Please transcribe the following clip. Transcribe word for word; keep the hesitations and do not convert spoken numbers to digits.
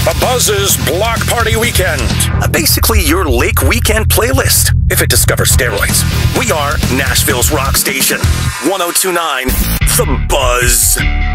A Buzz's Block Party Weekend. Uh, basically, your Lake Weekend playlist, if it discovers steroids. We are Nashville's rock station. one oh two point nine The Buzz.